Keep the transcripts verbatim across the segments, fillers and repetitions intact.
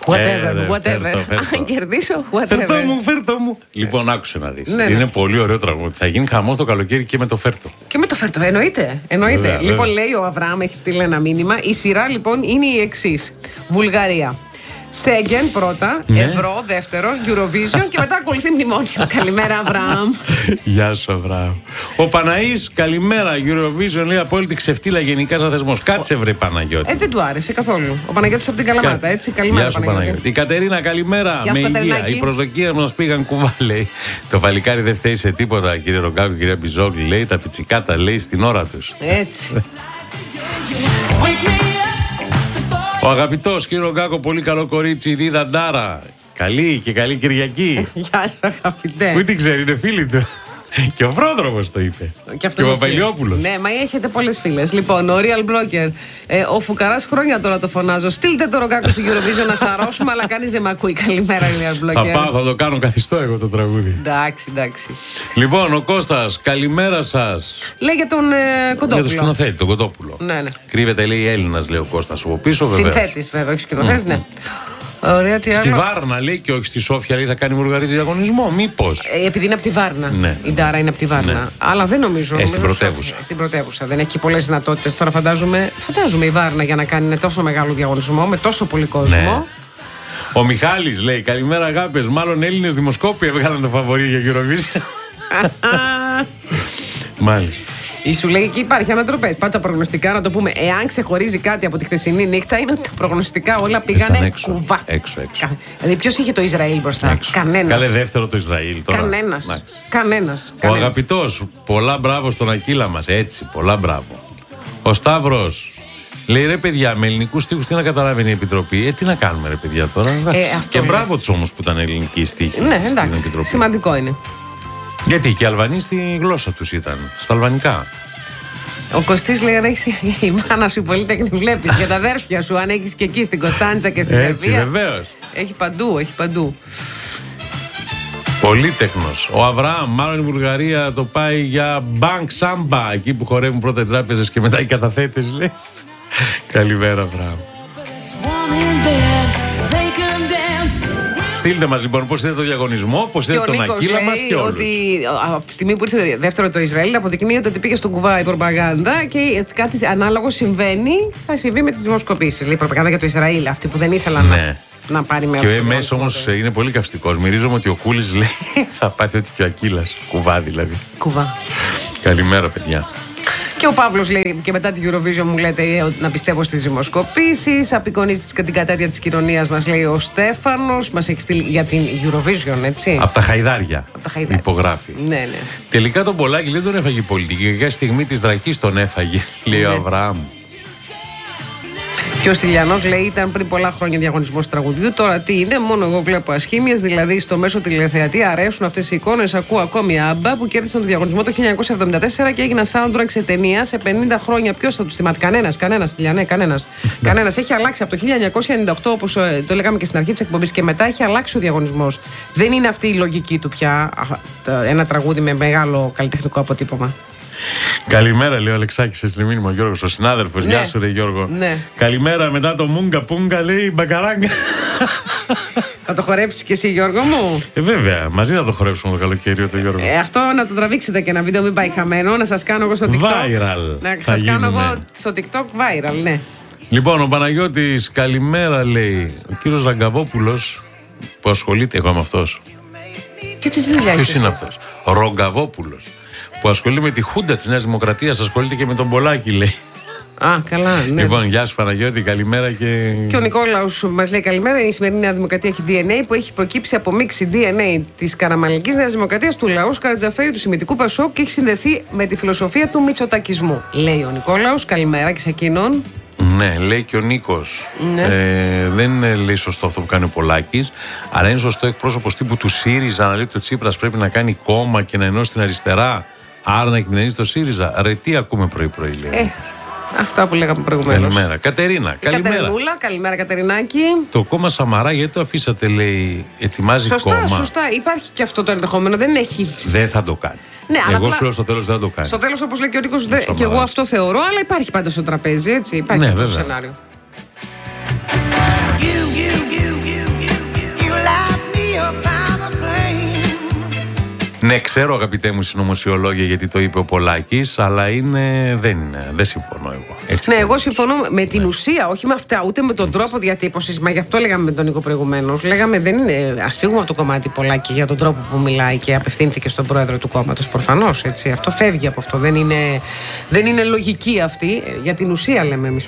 Whatever, ε, whatever. Φέρτο, φέρτο. Αν κερδίσω, whatever. Φέρτο μου, φέρτο μου. Λοιπόν, άκουσε να δεις. Ναι, είναι ναι. πολύ ωραίο τραγούδι. Θα γίνει χαμός το καλοκαίρι και με το φέρτο. Και με το φέρτο, εννοείται. εννοείται. Βέβαια, λοιπόν, βέβαια. Λέει ο Αβραάμ, έχει στείλει ένα μήνυμα. Η σειρά λοιπόν είναι η εξής: Βουλγαρία. Σέγγεν πρώτα, ναι. Ευρώ δεύτερο, Eurovision και μετά ακολουθεί μνημόνιο. Καλημέρα, Αβραάμ. Γεια σου, Αβραάμ. Ο Παναής, καλημέρα. Eurovision λέει απόλυτη ξεφτύλα γενικά σαν θεσμός. Κάτσε, βρε Παναγιώτη. Ε, δεν του άρεσε καθόλου. Ο Παναγιώτης από την Καλαμάτα, Κάτσε. Έτσι. Καλημέρα, Γεια σου, Παναγιώτη. Παναγιώτη. Η Κατερίνα, καλημέρα. Γεια με σου, υγεία. Οι προσδοκίες μας πήγαν κουβά, λέει. Το βαλικάρι δεν φταίει σε τίποτα, κύριε Ρογκάκο, κυρία Μπιζόγλη, λέει. Τα πιτσικάτα, λέει, στην ώρα τους. Έτσι. Ο αγαπητός κύριο Ρογκάκο, πολύ καλό κορίτσι, η Δαντάρα. Καλή και καλή Κυριακή. Γεια σου, αγαπητέ. Πού την ξέρει, είναι φίλη του. Και ο Πρόδρομος το είπε. Και, και ο Παπαλιόπουλος. Ναι, μα έχετε πολλές φίλες. Λοιπόν, ο Real Blocker. Ε, ο Φουκαράς χρόνια τώρα το φωνάζω. Στείλτε το Ρογκάκο στη Eurovision να σαρώσουμε, αλλά κανείς δεν με ακούει. Καλημέρα, Real Blocker. Θα πάω, θα το κάνω καθιστό εγώ το τραγούδι. Εντάξει, εντάξει. Λοιπόν, ο Κώστας, καλημέρα σας. Λέει για τον ε, Κοντόπουλο. Για τον σκηνοθέτη, τον Κοντόπουλο. Ναι, ναι. Κρύβεται, λέει, Έλληνας, λέει ο Κώστας από πίσω, βέβαια. Συνθέτης, βέβαια, όχι σκηνοθέτης, mm. ναι. Ωραία, τι στη Βάρνα λέει και όχι στη Σόφια, λέει, θα κάνει Βουλγαρία διαγωνισμό, μήπως. Ε, επειδή είναι από τη Βάρνα. Ναι. Η Ντάρα είναι από τη Βάρνα. Ναι. Αλλά δεν νομίζω. Ε, στην πρωτεύουσα. Στην πρωτεύουσα. Δεν έχει πολλές δυνατότητες. Τώρα φαντάζομαι, φαντάζομαι η Βάρνα για να κάνει τόσο μεγάλο διαγωνισμό με τόσο πολύ κόσμο. Ναι. Ο Μιχάλης λέει: καλημέρα, αγάπες. Μάλλον Έλληνες δημοσκόποι έβγαλαν το φαβορί για Eurovision. Μάλιστα. Ή σου λέει εκεί υπάρχει ανατροπές. Πάντα τα προγνωστικά, να το πούμε. Εάν ξεχωρίζει κάτι από τη χθεσινή νύχτα, είναι ότι τα προγνωστικά όλα πήγανε έξω, κουβά. Έξω, έξω. Δηλαδή, ποιος είχε το Ισραήλ μπροστά? Κανένας. Καλέ δεύτερο το Ισραήλ τώρα. Κανένας. Κανένας. Ο αγαπητός, πολλά μπράβο στον Ακύλα μας. Έτσι, πολλά μπράβο. Ο Σταύρος λέει: ρε παιδιά, με ελληνικούς στίχους τι να καταλάβαινε η Επιτροπή. Ε, τι να κάνουμε, ρε παιδιά τώρα. Ε, και μπράβο τους όμως που ήταν ελληνικοί στίχοι. Ναι, εντάξει. Σημαντικό είναι. Γιατί και οι Αλβανοί στη γλώσσα τους ήταν, στα αλβανικά. Ο Κωστής λέει: αν έχεις η μάνα σου πολύτεχνη, βλέπεις και τα αδέρφια σου, αν έχεις και εκεί στην Κωνσταντζα και στη Έτσι, Σερβία. Βεβαίως. Έχει παντού, έχει παντού. Πολύτεχνος. Ο Αβραάμ, μάλλον η Βουλγαρία το πάει για bank samba, εκεί που χορεύουν πρώτα οι τράπεζες και μετά οι καταθέτες, λέει. Καλημέρα, Αβραάμ. Στείλτε μας λοιπόν πώς είδατε το διαγωνισμό, πώς είδατε τον Ακύλα μας και όλους. Ότι από τη στιγμή που ήρθε δεύτερο το Ισραήλ, αποδεικνύεται ότι πήγε στον κουβά η προπαγάνδα και κάτι ανάλογο συμβαίνει, θα συμβεί με τις δημοσκοπήσεις. Λέει η προπαγάνδα για το Ισραήλ, αυτή που δεν ήθελαν ναι. να, να πάρει μέρος. Και ο Εμές όμως είναι πολύ καυστικός. Μυρίζομαι ότι ο Κούλης λέει θα πάθει ότι και ο Ακύλας. Κουβά δηλαδή. Κουβά. Καλημέρα, παιδιά. Και ο Παύλος λέει και μετά την Eurovision μου λέτε να πιστεύω στις δημοσκοπήσεις. Απεικονίζει την κατάτια της κοινωνίας μας, λέει ο Στέφανος. Μας έχει στείλει για την Eurovision, έτσι. Από τα χαϊδάρια. Από τα χαϊδάρια. Υπογράφει. Ναι, ναι. Τελικά τον Πολάκη δεν τον έφαγε η πολιτική. Και κάποια στιγμή της Δρακής τον έφαγε, λέει ναι. ο Αβραάμ. Και ο Στυλιανός λέει ήταν πριν πολλά χρόνια διαγωνισμός τραγουδιού. Τώρα τι είναι, μόνο εγώ βλέπω ασχήμιες. Δηλαδή στο μέσο τηλεθεατή αρέσουν αυτές οι εικόνες. Ακούω ακόμη άμπα που κέρδισαν το διαγωνισμό το χίλια εννιακόσια εβδομήντα τέσσερα και έγιναν soundtrack σε ταινία σε πενήντα χρόνια. Ποιος θα τους θυμάται? Κανένας, κανένας, Στυλιανέ, κανένας. Κανένας. Έχει αλλάξει από το χίλια εννιακόσια ενενήντα οκτώ, όπως το λέγαμε και στην αρχή της εκπομπής, και μετά έχει αλλάξει ο διαγωνισμός. Δεν είναι αυτή η λογική του πια. Ένα τραγούδι με μεγάλο καλλιτεχνικό αποτύπωμα. Καλημέρα, λέει ο Αλεξάκης, σε στείλει μήνυμα ο Γιώργος, ο συνάδελφος. Ναι. Γεια σου, ρε Γιώργο. Ναι. Καλημέρα, μετά το Μούγκα Πούγκα, λέει μπακαράγκα. Θα το χορέψεις και εσύ, Γιώργο μου? Ε, βέβαια, μαζί θα το χορέψουμε το καλοκαίρι, το Γιώργο. Ε, αυτό να το τραβήξετε και ένα βίντεο, μην πάει χαμένο, να σας κάνω εγώ στο TikTok. Viral. Να σας κάνω εγώ στο TikTok viral, ναι. Λοιπόν, ο Παναγιώτης, καλημέρα, λέει. Ο κύριος Ραγκαβόπουλος που ασχολείται, εγώ είμαι αυτός. Και τι δουλειά Ποιος είναι αυτός? Ρογκαβόπουλος. Που ασχολείται με τη Χούντα της Νέας Δημοκρατίας, ασχολείται και με τον Πολάκη, λέει. Α, καλά, ναι. Λοιπόν, γεια σου Παναγιώτη, καλημέρα και. Και ο Νικόλαος μας λέει καλημέρα. Η σημερινή Νέα Δημοκρατία έχει ντι εν έι που έχει προκύψει από μίξη ντι εν έι της καραμανλικής Νέας Δημοκρατίας, του λαού Καρατζαφέρη, του Σημιτικού Πασόκ και έχει συνδεθεί με τη φιλοσοφία του μητσοτακισμού. Λέει ο Νικόλαος, καλημέρα και σε εκείνον. Ναι, λέει και ο Νίκος. Ναι. Ε, δεν είναι, λέει, σωστό αυτό που κάνει ο Πολάκης, αλλά είναι σωστό εκπρόσωπος τύπου του ΣΥΡΙΖΑ να λέει ότι ο Τσίπρας πρέπει να κάνει κόμμα και να ενώσει την αριστερά. Άρα να εκμηνενεί το ΣΥΡΙΖΑ. Ρε, τι ακούμε πρωί-πρωί, λέει. Ε, αυτά που λέγαμε προηγουμένως. Καλημέρα. Κατερίνα, καλημέρα. Κατερινούλα, καλημέρα, Κατερινάκη. Το κόμμα Σαμαρά, γιατί το αφήσατε, λέει, ετοιμάζει σωστά, κόμμα. Σωστά, σωστά. Υπάρχει και αυτό το ενδεχόμενο. Δεν έχει. Δεν θα το κάνει. Ναι, εγώ απλά... σου λέω στο τέλος δεν θα το κάνει. Στο τέλος, όπως λέει και ο Νίκος, δε... και εγώ αυτό θεωρώ, αλλά υπάρχει πάντα στο τραπέζι, έτσι. Υπάρχει ναι, αυτό βέβαια. το σενάριο. Ναι, ξέρω αγαπητέ μου συνωμοσιολόγια γιατί το είπε ο Πολάκης, αλλά είναι, δεν, είναι, δεν συμφωνώ εγώ. Έτσι ναι, εγώ συμφωνώ με την ναι. ουσία, όχι με αυτά, ούτε με τον τρόπο διατύπωσης. Μα γι' αυτό λέγαμε με τον Νίκο προηγουμένως. Λέγαμε, δεν είναι. Ας φύγουμε από το κομμάτι Πολάκη για τον τρόπο που μιλάει και απευθύνθηκε στον πρόεδρο του κόμματος. Προφανώς έτσι. Αυτό φεύγει από αυτό. Δεν είναι, δεν είναι λογική αυτή. Για την ουσία λέμε εμείς.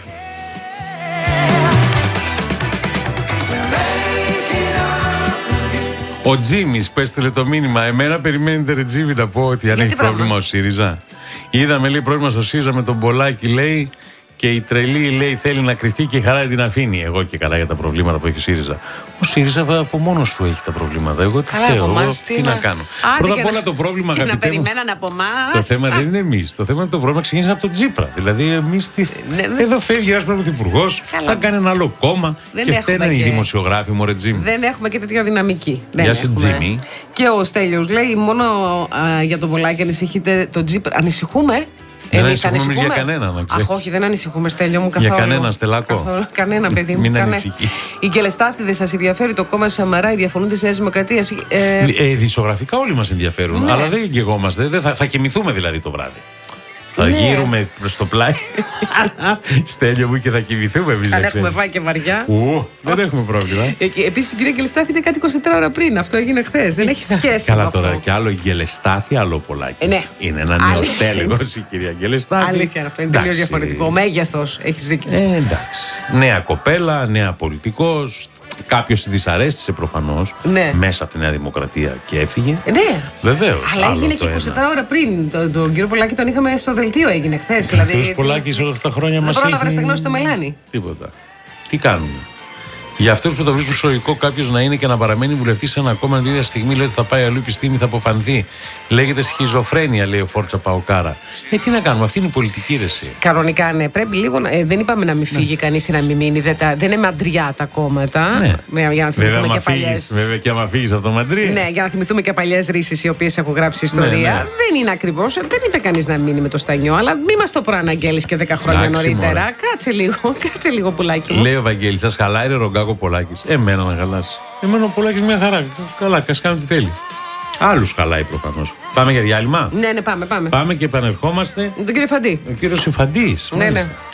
Ο Τζίμις, πέστε το μήνυμα. Εμένα περιμένετε ρε Τζίμι να πω ότι αν έχει πρόβλημα, πρόβλημα ο ΣΥΡΙΖΑ. Είδαμε λέει πρόβλημα στο ΣΥΡΙΖΑ με τον Πολάκη λέει και η τρελή λέει θέλει να κρυφτεί και η χαρά την αφήνει. Εγώ και καλά για τα προβλήματα που έχει ο ΣΥΡΙΖΑ. Ο ΣΥΡΙΖΑ από μόνος του έχει τα προβλήματα. Εγώ τι φταίω, εγώ τι να, να κάνω. Άρα πρώτα απ' όλα το πρόβλημα αγαπητέ. Να περιμέναν από εμάς. Το θέμα δεν είναι εμείς. Το θέμα είναι το πρόβλημα ξεκίνησε από τον Τσίπρα. Δηλαδή εμείς τι. Ναι, ναι. Εδώ φεύγει ένας πρωθυπουργός, θα κάνει ένα άλλο κόμμα δεν και φταίνε οι δημοσιογράφοι μου, ρε Τζίμι. Δεν έχουμε και τέτοια δυναμική. Γεια σου Τζίμι. Και ο Στέλιος λέει μόνο για τον Πολάκη ανησυχείτε τον Τσίπρα. Ανησυχούμε. Δεν ανησυχούμε για κανέναν. Αχ, όχι, δεν ανησυχούμε, Στέλιο μου καθόλου. Για κανένα, Στελάκο. Καθόλου, κανένα, παιδί μου. Μην ανησυχείς. Οι κελεστάθηδες σας ενδιαφέρει το κόμμα Σαμαρά, οι διαφωνούντες της Νέας Δημοκρατίας. Ε... Ε, δισογραφικά όλοι μας ενδιαφέρουν. Ναι. Αλλά δεν γεγόμαστε. Δεν θα, θα κοιμηθούμε δηλαδή το βράδυ. Θα ναι. γύρουμε προς το πλάι. Στέλιο μου και θα κοιμηθούμε εμείς. Αν έχουμε φάει και βαριά. Ου, δεν έχουμε πρόβλημα. Ε, Επίσης η κυρία Γκελεστάθη είναι κάτι είκοσι τέσσερις ώρα πριν. Αυτό έγινε χθες. Δεν έχει σχέση. Καλά με τώρα αυτό. και άλλο η Γκελεστάθη, άλλο Πολάκη. Ε, ναι. Είναι ένα νέο τέλεγος η κυρία Γκελεστάθη. Αλήθεια, αυτό είναι τελείως διαφορετικό. Ο μέγεθος έχει δίκιο. Ε, εντάξει. Νέα κοπέλα, νέα πολιτικός. Κάποιος τη δυσαρέστησε προφανώς ναι. μέσα από τη Νέα Δημοκρατία και έφυγε. Ναι. Βεβαίως. Αλλά έγινε και είκοσι τέσσερις ώρα πριν. Τον το κύριο Πολάκη τον είχαμε στο δελτίο, έγινε χθες. Δηλαδή. Ο Πολάκης όλα αυτά τα χρόνια μας έχει. Δεν πρόλαβε να γνώσει το μελάνι. Τίποτα. Τι κάνουμε. Για αυτούς που το βρίσκουν σωικό κάποιος να είναι και να παραμένει βουλευτής σε ένα κόμμα την ίδια στιγμή λέει ότι θα πάει αλλού επιστήμη, θα αποφανθεί. Λέγεται σχιζοφρένεια, λέει ο Φόρτσα Παοκάρα. Ε, τι να κάνουμε, αυτή είναι η πολιτική ρεσί. Κανονικά, ναι. Πρέπει λίγο να, ε, δεν είπαμε να μην φύγει ναι. κανείς ή να μην μείνει. Δεν, τα, δεν είναι μαντριά τα κόμματα. Ναι. Με, για να θυμηθούμε βέβαια, και παλιές. Βέβαια και άμα φύγεις από το μαντρί. Ναι, για να θυμηθούμε και παλιές ρίσεις οι οποίες έχουν γράψει ιστορία. Ναι, ναι. Δεν είναι ακριβώς. Δεν είπε κανείς να μείνει με το Στανιό, αλλά μην μας το προαναγγέλεις και δέκα χρόνια Άξι, νωρίτερα. Μωρέ. Κάτσε λίγο, κάτσε λίγο πουλάκι μου. Λέει ο Βαγγέλης, σας χαλάει ρε Ρογκάκο Πολάκης. Εμένα να χαλάσει. Εμένα ο Πολάκης μια χαρά. Καλά, κας κάνει τι θέλει. Άλλους χαλάει προφανώς. Πάμε για διάλειμμα. Ναι, ναι, πάμε, πάμε. Πάμε και επανερχόμαστε. Με τον κύριο Φαντή. Ο κύριος Ιφαντής. Ναι, ναι.